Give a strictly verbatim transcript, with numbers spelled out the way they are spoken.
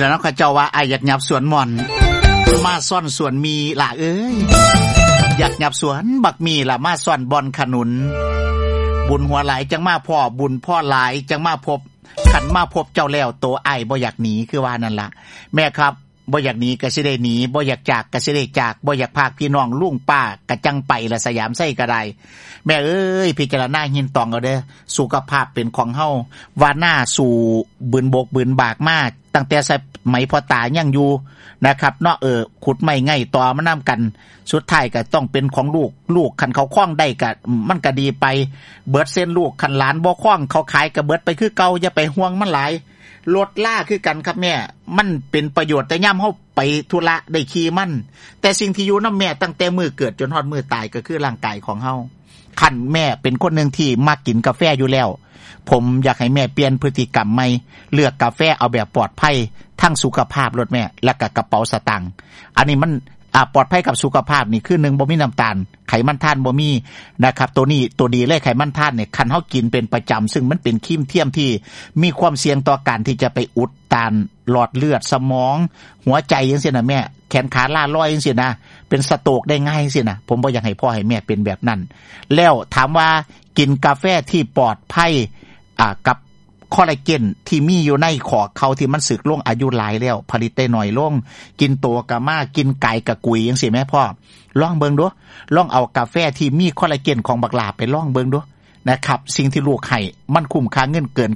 ล่ะเนาะเขาเจ้าว่าอ้ายอยากหยับสวนม่อนมาซ่อนสวนมีล่ะเอ้ยอยากหยับสวนบักมีล่ะมาซ่อนบอนขนุนบุญหัวหลายจังมาพ่อบุญพ่อหลายจังมาพบขันมาพบเจ้าแล้วโตอ้ายบ่อยากหนีคือว่านั่นล่ะแม่ครับบ่อยากหนีก็สิได้หนีบ่อยากจากก็สิได้จากบ่อยากพากพี่น้องลุงป้าก็จังไปละสยามไส้ก็ได้แม่เอ้ยพิจารณาหินตองเอาเด้อสุขภาพเป็นของเฮาว่าหน้าสู่บืนบกบืนบากมาตั้งแต่สมัยพ่อตายังอยู่นะครับเนาะเออขุดไม้ไงต่อมานํากันสุดท้ายก็ต้องเป็นของลูกลูกคันเขาคล้องได้ก็มันก็ดีไปเบิดเส้นลูกคันหลานบ่คล้องเขาขายก็เบิดไปคือเก่าอย่าไปห่วงมันหลายรถล่าคือกันครับแม่มันเป็นประโยชน์แต่ย่ํเฮาไปธุระได้ขี่มันแต่สิ่งที่อยู่นำแม่ตั้งแต่มื้อเกิดจนฮอดมื้อตายก็คือร่างกายของเฮาคันแม่เป็นคนนึงที่มักกินกาแฟอยู่แล้วผมอยากให้แม่เปลี่ยนพฤติกรรมใหม่เลือกกาแฟเอาแบบปลอดภัยทั้งสุขภาพรถแม่และก็กระเป๋าสตางค์อันนี้มันอ่าปลอดภัยกับสุขภาพนี่คือหนึ่งบ่มีน้ำตาลไขมันทานบ่มีนะครับตัวนี้ตัวดีเลยไขมันทานเนี่ยคันเฮากินเป็นประจำซึ่งมันเป็นครีมเทียมที่มีความเสี่ยงต่อการที่จะไปอุดตันหลอดเลือดสมองหัวใจจังซี่น่ะแม่แขนขาล้าลอยจังซี่นะเป็นสโตรกได้ง่ายจังซี่นะผมบ่อยากให้พ่อให้แม่เป็นแบบนั้นแล้วถามว่ากินกาแฟที่ปลอดภัยอ่ากับคอลลาเจนที่มีอยู่ในขอเขาที่มันสึกลงอายุหลายแล้วผลิตได้น้อยลงกินตัวกะมากินไก่กะกุยจังซี่แม่พ่อลองเบิ่งดูลองเอากาแฟที่มีคอลลาเจนของบักหลาไปลองเบิ่งดูนะครับสิ่งที่ลูกให้มันคุ้มค่าเงินเกิน